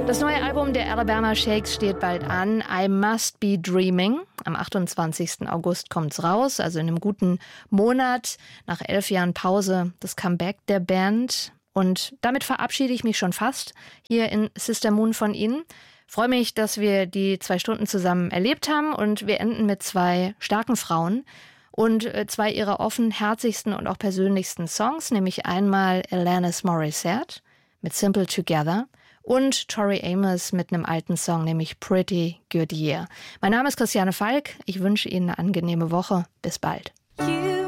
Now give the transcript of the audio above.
Das neue Album der Alabama Shakes steht bald an. I Must Be Dreaming. Am 28. August kommt's raus, also in einem guten Monat. Nach 11 Jahren Pause das Comeback der Band. Und damit verabschiede ich mich schon fast hier in Sister Moon von Ihnen. Freue mich, dass wir die 2 Stunden zusammen erlebt haben. Und wir enden mit 2 starken Frauen und 2 ihrer offenherzigsten und auch persönlichsten Songs. Nämlich einmal Alanis Morissette mit Simple Together. Und Tori Amos mit einem alten Song, nämlich Pretty Good Year. Mein Name ist Christiane Falk. Ich wünsche Ihnen eine angenehme Woche. Bis bald.